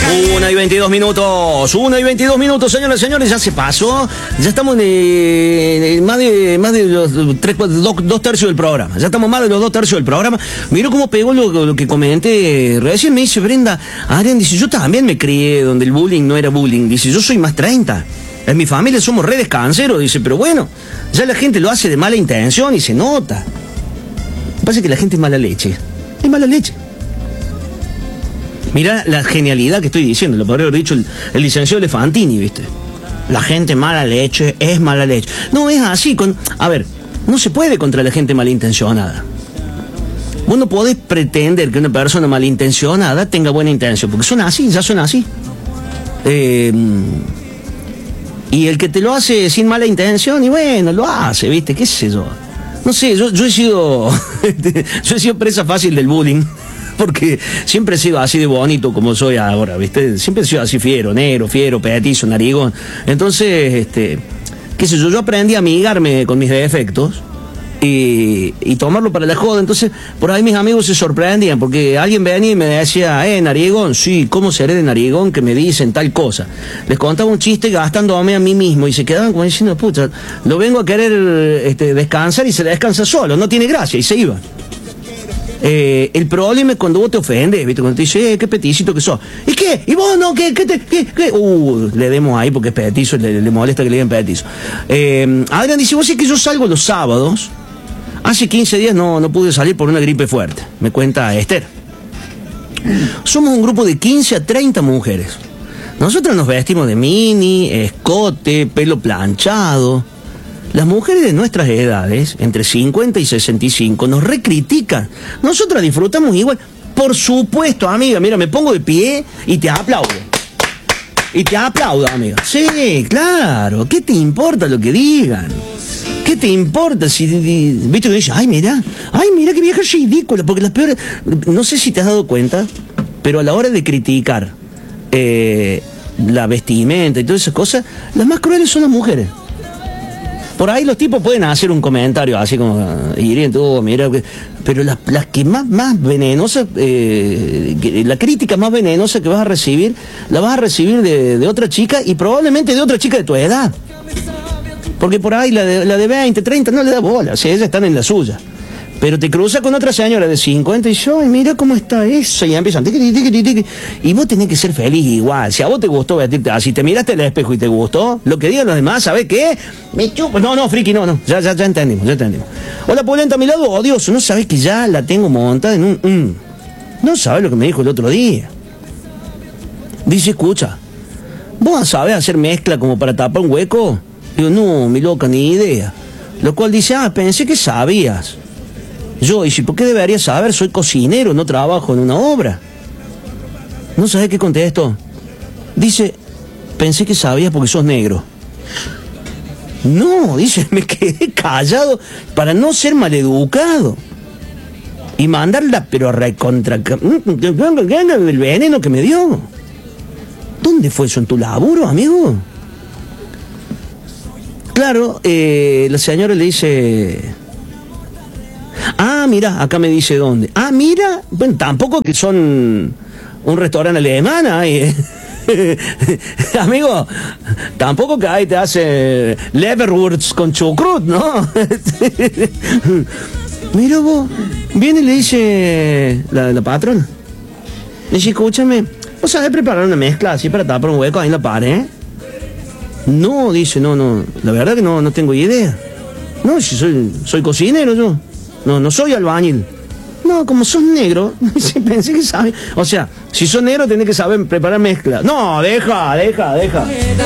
1:22 minutos. 1:22 minutos, señoras y señores. Ya se pasó. Ya estamos en más de los 2/3 del programa. Ya estamos más de los 2/3 del programa. Miro cómo pegó lo que comenté. Recién me dice Brenda, Adrián, dice, yo también me crié donde el bullying no era bullying. Dice, yo soy más 30. En mi familia somos re descanseros. Dice, pero bueno, ya la gente lo hace de mala intención y se nota. Lo que pasa es que la gente es mala leche. Es mala leche. Mirá la genialidad que estoy diciendo, lo podría haber dicho el licenciado Elefantini, ¿viste? La gente mala leche es mala leche. No es así. A ver, no se puede contra la gente malintencionada. Vos no podés pretender que una persona malintencionada tenga buena intención, porque son así, ya son así. Y el que te lo hace sin mala intención, y bueno, lo hace, ¿viste? ¿Qué sé yo? No sé, yo he sido yo he sido presa fácil del bullying. Porque siempre he sido así de bonito como soy ahora, ¿viste? Siempre he sido así fiero, negro, fiero, petizo, narigón. Entonces, qué sé yo aprendí a amigarme con mis defectos y tomarlo para la joda. Entonces, por ahí mis amigos se sorprendían, porque alguien venía y me decía, narigón, sí, ¿cómo seré de narigón que me dicen tal cosa? Les contaba un chiste gastándome a mí mismo y se quedaban como diciendo, pucha, lo vengo a querer descansar y se le descansa solo, no tiene gracia, y se iba. El problema es cuando vos te ofendes, ¿viste? Cuando te dice, qué peticito que sos. ¿Y qué? ¿Y vos no? ¿Qué? Le demos ahí porque es petizo, le molesta que le digan petizo. Adrián dice, vos sí que yo salgo los sábados. Hace 15 días no pude salir por una gripe fuerte, me cuenta Esther. Somos un grupo de 15 a 30 mujeres. Nosotros nos vestimos de mini, escote, pelo planchado. Las mujeres de nuestras edades, entre 50 y 65, nos recritican. Nosotras disfrutamos igual. Por supuesto, amiga, mira, me pongo de pie y te aplaudo. Y te aplaudo, amiga. Sí, claro. ¿Qué te importa lo que digan? ¿Qué te importa si... ¿Viste que dice, ay, mira qué vieja ridícula? Porque las peores... No sé si te has dado cuenta, pero a la hora de criticar la vestimenta y todas esas cosas, las más crueles son las mujeres. Por ahí los tipos pueden hacer un comentario así como hiriendo, mira, pero las que más venenosas, la crítica más venenosa que vas a recibir, la vas a recibir de otra chica y probablemente de otra chica de tu edad. Porque por ahí la de 20, 30 no le da bola, o sea, ellas están en la suya. Pero te cruza con otra señora de 50 y yo, ay, mira cómo está eso, y empiezan, y vos tenés que ser feliz igual. Si a vos te gustó vestirte así, te miraste al espejo y te gustó, lo que digan los demás, ¿sabés qué? Me chupo. No, friki, no, ya entendimos. Hola, Polenta, a mi lado odioso, no sabés que ya la tengo montada en un... No sabés lo que me dijo el otro día. Dice, escucha, ¿vos sabés hacer mezcla como para tapar un hueco? Digo, no, mi loca, ni idea. Lo cual dice, pensé que sabías. Yo, y si, ¿por qué debería saber? Soy cocinero, no trabajo en una obra. ¿No sabés qué contesto? Dice, pensé que sabías porque sos negro. No, dice, me quedé callado para no ser maleducado. Y mandarla, pero a recontra... el veneno que me dio. ¿Dónde fue eso? ¿En tu laburo, amigo? Claro, la señora le dice... mira, acá me dice dónde. Mira, bueno, tampoco que son un restaurante alemán, amigo, tampoco que ahí te hace Leberwurst con chucrut, ¿no? Mira vos, viene y le dice la patrona. Le dice, escúchame, ¿vos sabés preparar una mezcla así para tapar un hueco ahí en la pared? No, dice, no, la verdad que no tengo idea. No, si soy cocinero yo. No soy albañil. No, como sos negro, pensé que sabes. O sea, si sos negro tenés que saber preparar mezcla. No, deja.